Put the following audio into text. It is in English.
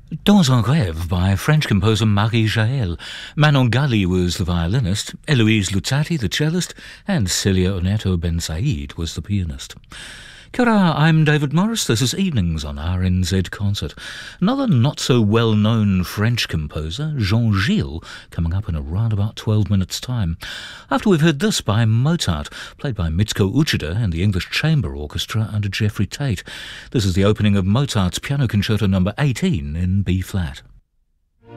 Dans un rêve by French composer Marie Jael. Manon Galli was the violinist, Eloise Luzzati the cellist, and Celia Oneto Ben Said was the pianist. Kia ora, I'm David Morris. This is Evenings on RNZ Concert. Another not-so-well-known French composer, Jean Gilles, coming up in around about 12 minutes' time. After we've heard this by Mozart, played by Mitsuko Uchida and the English Chamber Orchestra under Geoffrey Tate. This is the opening of Mozart's Piano Concerto No. 18 in B-flat.